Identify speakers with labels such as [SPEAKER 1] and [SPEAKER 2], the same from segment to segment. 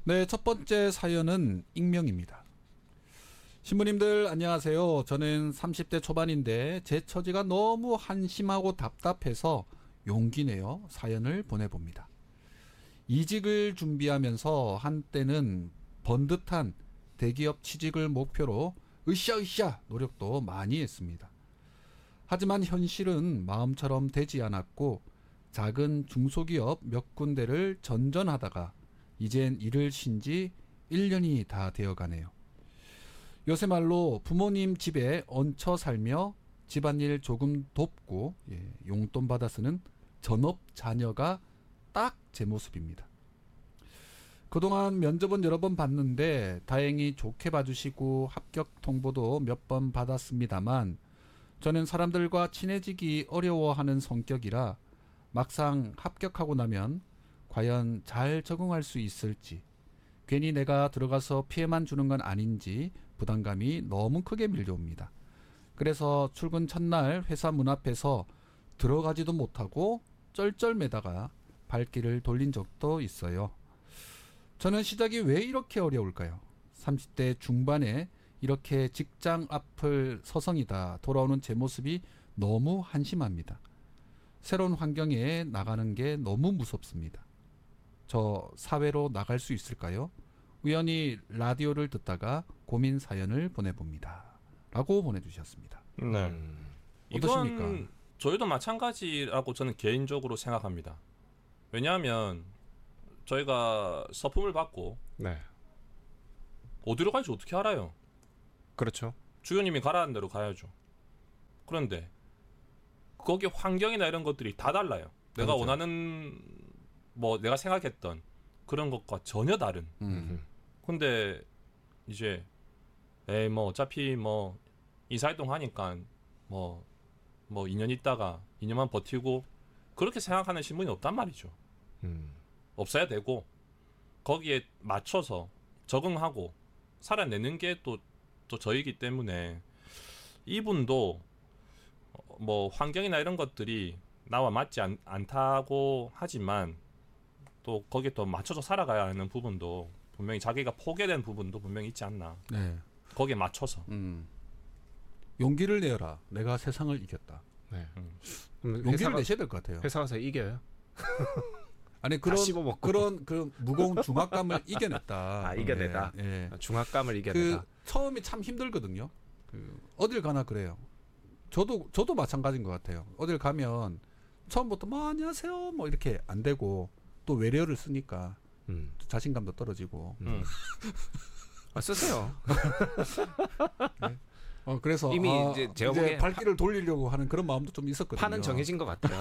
[SPEAKER 1] 네, 첫 번째 사연은 익명입니다. 신부님들 안녕하세요. 저는 30대 초반인데 제 처지가 너무 한심하고 답답해서 용기 내어 사연을 보내봅니다. 이직을 준비하면서 한때는 번듯한 대기업 취직을 목표로 으쌰으쌰 노력도 많이 했습니다. 하지만 현실은 마음처럼 되지 않았고 작은 중소기업 몇 군데를 전전하다가 이젠 일을 쉰 지 1년이 다 되어가네요. 요새 말로 부모님 집에 얹혀 살며 집안일 조금 돕고 용돈 받아 쓰는 전업 자녀가 딱 제 모습입니다. 그동안 면접은 여러 번 봤는데 다행히 좋게 봐주시고 합격 통보도 몇 번 받았습니다만 저는 사람들과 친해지기 어려워하는 성격이라 막상 합격하고 나면 과연 잘 적응할 수 있을지, 괜히 내가 들어가서 피해만 주는 건 아닌지 부담감이 너무 크게 밀려옵니다. 그래서 출근 첫날 회사 문 앞에서 들어가지도 못하고 쩔쩔매다가 발길을 돌린 적도 있어요. 저는 시작이 왜 이렇게 어려울까요? 30대 중반에 이렇게 직장 앞을 서성이다 돌아오는 제 모습이 너무 한심합니다. 새로운 환경에 나가는 게 너무 무섭습니다. 저 사회로 나갈 수 있을까요? 우연히 라디오를 듣다가 고민 사연을 보내봅니다. 라고 보내주셨습니다.
[SPEAKER 2] 네.
[SPEAKER 1] 어떠십니까?
[SPEAKER 2] 이건 저희도 마찬가지라고 저는 개인적으로 생각합니다. 왜냐하면 저희가 서품을 받고
[SPEAKER 3] 네.
[SPEAKER 2] 어디로 갈지 어떻게 알아요?
[SPEAKER 3] 그렇죠.
[SPEAKER 2] 주교님이 가라는 대로 가야죠. 그런데 거기 환경이나 이런 것들이 다 달라요. 내가
[SPEAKER 1] 그렇죠.
[SPEAKER 2] 원하는 내가 생각했던 그런 것과 전혀 다른. 근데 이제 어차피 이사활동 하니까 2년 있다가 2년만 버티고 그렇게 생각하는 신분이 없단 말이죠. 없어야 되고 거기에 맞춰서 적응하고 살아내는 게 또 저희이기 때문에 이분도 환경이나 이런 것들이 나와 맞지 않다고 하지만 또 거기에 또 맞춰서 살아가야 하는 부분도 분명히 자기가 포기된 부분도 분명히 있지 않나.
[SPEAKER 1] 네.
[SPEAKER 2] 거기에 맞춰서.
[SPEAKER 1] 용기를 내어라. 내가 세상을 이겼다.
[SPEAKER 3] 네.
[SPEAKER 1] 용기를 내셔야 될 것 같아요.
[SPEAKER 3] 회사 가서 이겨요.
[SPEAKER 1] 아니 그런 그 무거운 중압감을 이겨냈다.
[SPEAKER 3] 이겨내다.
[SPEAKER 1] 예.
[SPEAKER 3] 중압감을 이겨내다.
[SPEAKER 1] 처음이 참 힘들거든요. 어딜 가나 그래요. 저도 마찬가지인 것 같아요. 어딜 가면 처음부터 안녕하세요 이렇게 안 되고 또 외래어를 쓰니까 자신감도 떨어지고.
[SPEAKER 3] 쓰세요.
[SPEAKER 1] 네. 그래서
[SPEAKER 3] 이미 이제 제가 보기에
[SPEAKER 1] 발길을 돌리려고 하는 그런 마음도 좀 있었거든요.
[SPEAKER 3] 판은 정해진 것 같아요.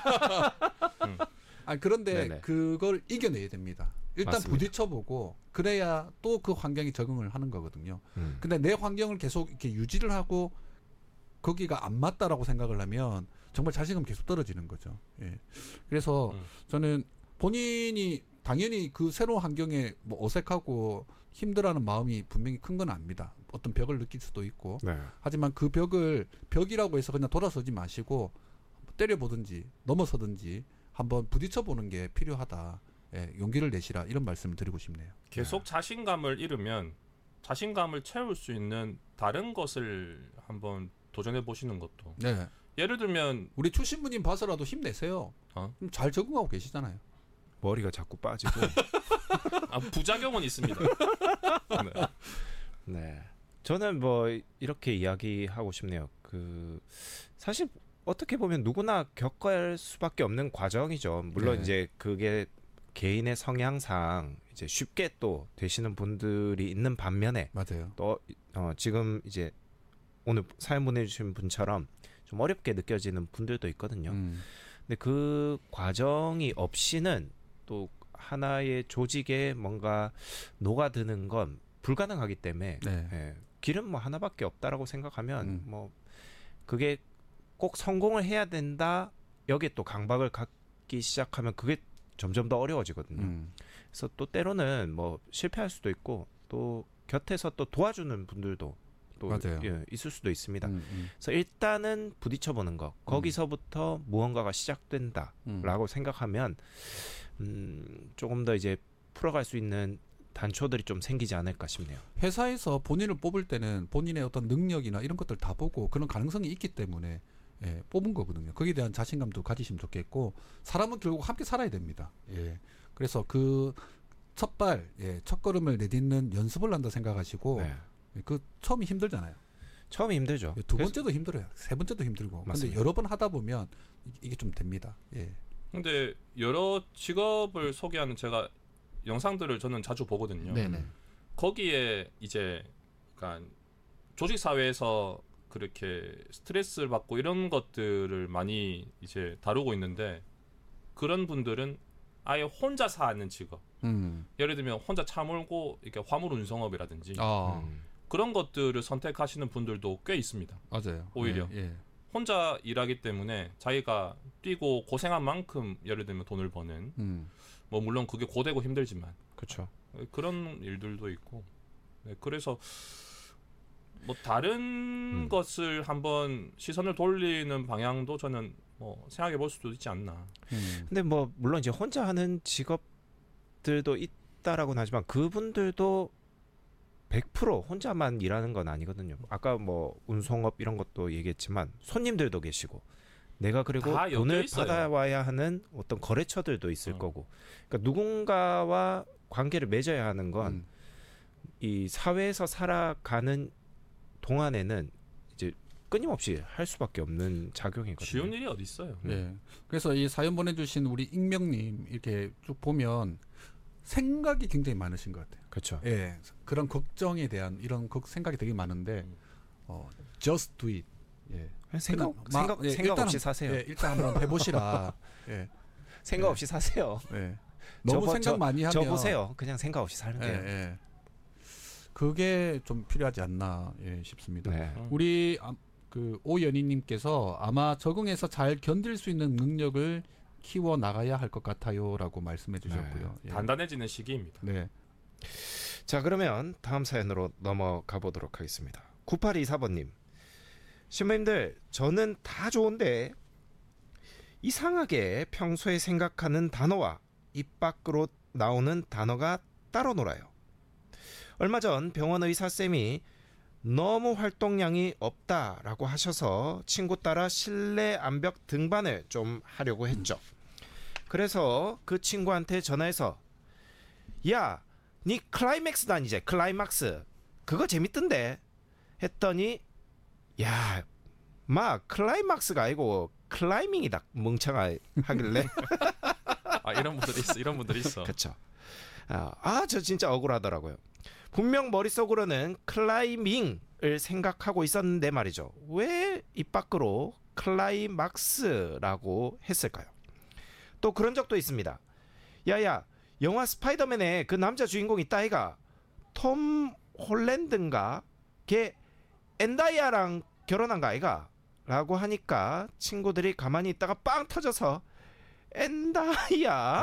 [SPEAKER 1] 그런데
[SPEAKER 3] 네네.
[SPEAKER 1] 그걸 이겨내야 됩니다. 일단
[SPEAKER 3] 맞습니다.
[SPEAKER 1] 부딪혀보고 그래야 또 그 환경에 적응을 하는 거거든요. 근데 내 환경을 계속 이렇게 유지를 하고 거기가 안 맞다라고 생각을 하면 정말 자신감 계속 떨어지는 거죠. 예. 그래서 저는 본인이 당연히 그 새로운 환경에 어색하고 힘들어하는 마음이 분명히 큰 건 압니다. 어떤 벽을 느낄 수도 있고.
[SPEAKER 3] 네.
[SPEAKER 1] 하지만 그 벽이라고 해서 그냥 돌아서지 마시고 때려보든지 넘어서든지 한번 부딪혀보는 게 필요하다. 예, 용기를 내시라 이런 말씀을 드리고 싶네요.
[SPEAKER 2] 계속 자신감을 잃으면 자신감을 채울 수 있는 다른 것을 한번 도전해 보시는 것도.
[SPEAKER 1] 네.
[SPEAKER 2] 예를 들면
[SPEAKER 1] 우리 출신부님 봐서라도 힘내세요. 잘 적응하고 계시잖아요.
[SPEAKER 3] 머리가 자꾸 빠지고.
[SPEAKER 2] 부작용은 있습니다. 네.
[SPEAKER 3] 네. 저는 이렇게 이야기하고 싶네요. 사실 어떻게 보면 누구나 겪을 수밖에 없는 과정이죠. 물론
[SPEAKER 1] 네.
[SPEAKER 3] 이제 그게 개인의 성향상 이제 쉽게 또 되시는 분들이 있는 반면에
[SPEAKER 1] 맞아요.
[SPEAKER 3] 또 지금 이제 오늘 사연 보내주신 분처럼 좀 어렵게 느껴지는 분들도 있거든요. 근데 그 과정이 없이는 또 하나의 조직에 뭔가 녹아드는 건 불가능하기 때문에
[SPEAKER 1] 네.
[SPEAKER 3] 길은 하나밖에 없다라고 생각하면 그게 꼭 성공을 해야 된다. 여기에 또 강박을 갖기 시작하면 그게 점점 더 어려워지거든요. 그래서 또 때로는 실패할 수도 있고 또 곁에서 또 도와주는 분들도 또
[SPEAKER 1] 맞아요.
[SPEAKER 3] 있을 수도 있습니다. 그래서 일단은 부딪혀보는 거. 거기서부터 무언가가 시작된다라고 생각하면 조금 더 이제 풀어갈 수 있는 단초들이 좀 생기지 않을까 싶네요.
[SPEAKER 1] 회사에서 본인을 뽑을 때는 본인의 어떤 능력이나 이런 것들 다 보고 그런 가능성이 있기 때문에 예, 뽑은 거거든요. 거기에 대한 자신감도 가지시면 좋겠고 사람은 결국 함께 살아야 됩니다. 예. 그래서 그 첫 걸음을 내딛는 연습을 한다 생각하시고
[SPEAKER 3] 네.
[SPEAKER 1] 그 처음이 힘들잖아요.
[SPEAKER 3] 처음이 힘들죠.
[SPEAKER 1] 두 번째도 힘들어요. 세 번째도 힘들고. 근데
[SPEAKER 3] 맞습니다.
[SPEAKER 1] 여러 번 하다 보면 이게 좀 됩니다. 예.
[SPEAKER 2] 근데 여러 직업을 소개하는 제가 영상들을 저는 자주 보거든요.
[SPEAKER 1] 네네.
[SPEAKER 2] 거기에 이제 그러니까 조직 사회에서 그렇게 스트레스를 받고 이런 것들을 많이 이제 다루고 있는데 그런 분들은 아예 혼자 사는 직업. 예를 들면 혼자 차 몰고 이렇게 화물 운송업이라든지
[SPEAKER 1] 아,
[SPEAKER 2] 그런 것들을 선택하시는 분들도 꽤 있습니다.
[SPEAKER 1] 맞아요.
[SPEAKER 2] 오히려.
[SPEAKER 1] 예.
[SPEAKER 2] 혼자 일하기 때문에 자기가 뛰고 고생한 만큼 예를 들면 돈을 버는 뭐 물론 그게 고되고 힘들지만
[SPEAKER 3] 그렇죠.
[SPEAKER 2] 그런 일들도 있고 네, 그래서 뭐 다른 것을 한번 시선을 돌리는 방향도 저는 뭐 생각해 볼 수도 있지 않나.
[SPEAKER 3] 근데 뭐 물론 이제 혼자 하는 직업들도 있다라고는 하지만 그분들도 100% 혼자만 일하는 건 아니거든요. 아까 뭐 운송업 이런 것도 얘기했지만 손님들도 계시고 내가 그리고
[SPEAKER 2] 다
[SPEAKER 3] 돈을
[SPEAKER 2] 엮여 있어요.
[SPEAKER 3] 받아와야 하는 어떤 거래처들도 있을 거고 그러니까 누군가와 관계를 맺어야 하는 건 이 사회에서 살아가는 동안에는 이제 끊임없이 할 수밖에 없는 작용이거든요.
[SPEAKER 2] 쉬운 일이 어디 있어요.
[SPEAKER 1] 예. 그래서 이 사연 보내주신 우리 익명님 이렇게 쭉 보면 생각이 굉장히 많으신 것 같아요.
[SPEAKER 3] 그렇죠.
[SPEAKER 1] 예. 그런 걱정에 대한 이런 생각이 되게 많은데 just do it. 예.
[SPEAKER 3] 생각
[SPEAKER 1] 일단
[SPEAKER 3] 없이 사세요.
[SPEAKER 1] 예, 일단 한번 해보시라. 예.
[SPEAKER 3] 생각 없이 사세요.
[SPEAKER 1] 예. 너무 생각 많이 하면
[SPEAKER 3] 저 보세요. 그냥 생각 없이 살면 돼요.
[SPEAKER 1] 예. 그게 좀 필요하지 않나 싶습니다.
[SPEAKER 3] 네.
[SPEAKER 1] 우리 그 오연희님께서 아마 적응해서 잘 견딜 수 있는 능력을 키워 나가야 할 것 같아요라고 말씀해주셨고요. 예.
[SPEAKER 2] 단단해지는 시기입니다.
[SPEAKER 1] 네.
[SPEAKER 3] 자 그러면 다음 사연으로 넘어가 보도록 하겠습니다. 9824번님 신부님들 저는 다 좋은데 이상하게 평소에 생각하는 단어와 입 밖으로 나오는 단어가 따로 놀아요. 얼마 전 병원 의사쌤이 너무 활동량이 없다라고 하셔서 친구 따라 실내 암벽 등반을 좀 하려고 했죠. 그래서 그 친구한테 전화해서 야, 니 클라이맥스 다니지? 클라이막스 그거 재밌던데 했더니 야, 마 클라이막스가 아니고 클라이밍이다 멍청아 하길래
[SPEAKER 2] 이런 분들이 있어.
[SPEAKER 3] 그렇죠. 저 진짜 억울하더라고요. 분명 머릿속으로는 클라이밍을 생각하고 있었는데 말이죠. 왜 입 밖으로 클라이막스라고 했을까요? 또 그런 적도 있습니다. 야야, 영화 스파이더맨에 그 남자 주인공 있다 아이가 톰 홀랜드인가? 걔 엔다이아랑 결혼한 거 아이가? 라고 하니까 친구들이 가만히 있다가 빵 터져서 엔다이아?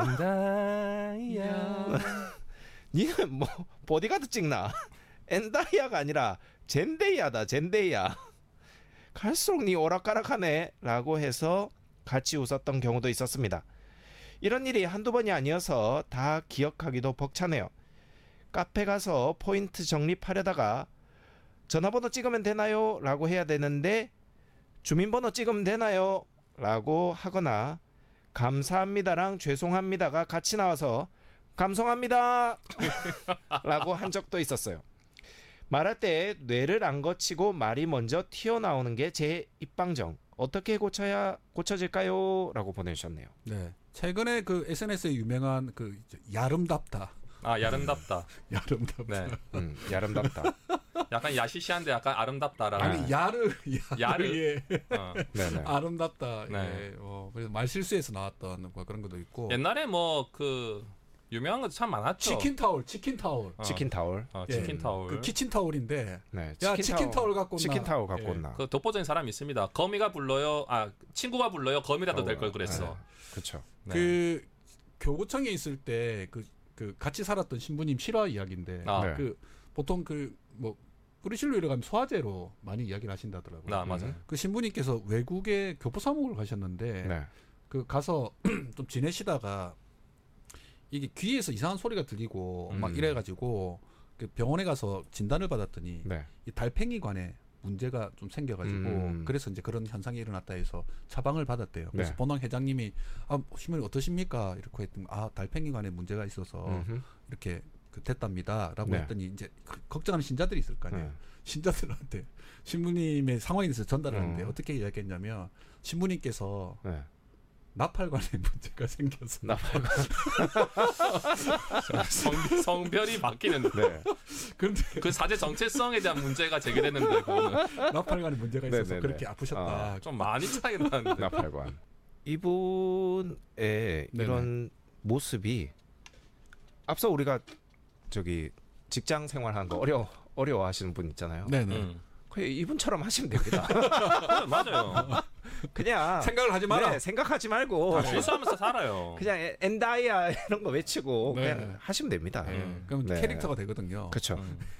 [SPEAKER 3] 니는 뭐 보디가드 찍나? 엔다이아가 아니라 젠데이아다 젠데이아. 갈수록 니 오락가락하네 라고 해서 같이 웃었던 경우도 있었습니다. 이런 일이 한두 번이 아니어서 다 기억하기도 벅차네요. 카페 가서 포인트 적립하려다가 전화번호 찍으면 되나요? 라고 해야 되는데 주민번호 찍으면 되나요? 라고 하거나 감사합니다랑 죄송합니다가 같이 나와서 감성합니다 라고 한 적도 있었어요. 말할 때 뇌를 안 거치고 말이 먼저 튀어나오는 게 제 입방정. 어떻게 고쳐질까요? 라고 보내주셨네요.
[SPEAKER 1] 네. 최근에 그 SNS에 유명한 그 야름답다.
[SPEAKER 2] 야름답다.
[SPEAKER 1] 야름답다.
[SPEAKER 2] 네.
[SPEAKER 3] 야름답다.
[SPEAKER 2] 약간 야시시한데 약간 아름답다라는.
[SPEAKER 1] 아니 야르.
[SPEAKER 2] 야르.
[SPEAKER 1] 예.
[SPEAKER 3] 네네.
[SPEAKER 1] 아름답다.
[SPEAKER 2] 네.
[SPEAKER 1] 예. 그래서 말실수에서 나왔던 뭐 그런 것도 있고.
[SPEAKER 2] 옛날에 뭐 그 유명한 것도 참 많았죠.
[SPEAKER 1] 치킨 타올.
[SPEAKER 3] 치킨 타올.
[SPEAKER 2] 치킨 타올.
[SPEAKER 1] 그 키친 타올인데.
[SPEAKER 3] 네.
[SPEAKER 1] 야 치킨 타올 갖고 온나.
[SPEAKER 3] 치킨 타올 갖고
[SPEAKER 1] 예.
[SPEAKER 3] 온나.
[SPEAKER 2] 그 독보적인 사람이 있습니다. 거미가 불러요. 친구가 불러요. 거미라도 될 걸 그랬어.
[SPEAKER 3] 그렇죠.
[SPEAKER 2] 네.
[SPEAKER 1] 그 교구청에 있을 때 그 같이 살았던 신부님 실화 이야기인데
[SPEAKER 3] 네.
[SPEAKER 1] 그 보통 그 뭐 끓이실로 이래가면 소화제로 많이 이야기를 하신다더라고요.
[SPEAKER 2] 맞아요.
[SPEAKER 1] 그 신부님께서 외국에 교포 사목을 가셨는데
[SPEAKER 3] 네.
[SPEAKER 1] 그 가서 좀 지내시다가 이게 귀에서 이상한 소리가 들리고 막
[SPEAKER 3] 음.
[SPEAKER 1] 이래가지고 그 병원에 가서 진단을 받았더니
[SPEAKER 3] 네.
[SPEAKER 1] 이 달팽이관에 문제가 좀 생겨가지고 그래서 이제 그런 현상이 일어났다 해서 처방을 받았대요. 그래서
[SPEAKER 3] 네.
[SPEAKER 1] 본원 회장님이 신부님 어떠십니까? 이렇게 했더니 달팽이관에 문제가 있어서
[SPEAKER 3] 음흠.
[SPEAKER 1] 이렇게 됐답니다라고
[SPEAKER 3] 네.
[SPEAKER 1] 했더니 이제 걱정하는 신자들이 있을 거 아니에요.
[SPEAKER 3] 네.
[SPEAKER 1] 신자들한테 신부님의 상황에 대해서 전달을 하는데
[SPEAKER 3] 음.
[SPEAKER 1] 어떻게 이야기했냐면 신부님께서
[SPEAKER 3] 네.
[SPEAKER 1] 나팔관에 문제가 생겨서
[SPEAKER 3] 나팔관.
[SPEAKER 2] 성별이 바뀌는데
[SPEAKER 1] 네. 그런데
[SPEAKER 2] 그 사제 정체성에 대한 문제가 제기됐는데 그거는
[SPEAKER 1] 나팔관에 문제가 있어서
[SPEAKER 3] 네네네.
[SPEAKER 1] 그렇게 아프셨다.
[SPEAKER 2] 좀 많이 차이 나는데.
[SPEAKER 3] 나팔관. 이분의 이런 모습이 앞서 우리가 저기 직장 생활하는 거 어려워하시는 분 있잖아요.
[SPEAKER 1] 네네.
[SPEAKER 3] 그냥 이분처럼 하시면 됩니다.
[SPEAKER 2] 그래, 맞아요.
[SPEAKER 3] 그냥
[SPEAKER 1] 생각을 하지 마라.
[SPEAKER 3] 네, 생각하지 말고
[SPEAKER 2] 실수하면서 살아요.
[SPEAKER 3] 그냥 엔다이아 이런 거 외치고
[SPEAKER 1] 네.
[SPEAKER 3] 그냥 하시면 됩니다.
[SPEAKER 1] 그럼
[SPEAKER 3] 네.
[SPEAKER 1] 캐릭터가 되거든요.
[SPEAKER 3] 그렇죠.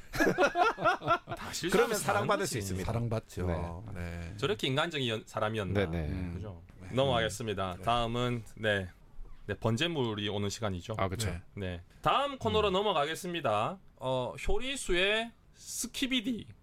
[SPEAKER 2] 다 실수하면서
[SPEAKER 3] 그러면
[SPEAKER 2] 사는
[SPEAKER 3] 사랑받을
[SPEAKER 2] 거지.
[SPEAKER 3] 수 있습니다.
[SPEAKER 1] 사랑받죠. 네.
[SPEAKER 2] 저렇게 인간적인 사람이었나.
[SPEAKER 3] 네네.
[SPEAKER 2] 그죠? 넘어가겠습니다. 다음은 네 번제물이 오는 시간이죠.
[SPEAKER 3] 아 그렇죠.
[SPEAKER 1] 네.
[SPEAKER 2] 네. 다음 코너로 넘어가겠습니다. 효리수의 스키비디.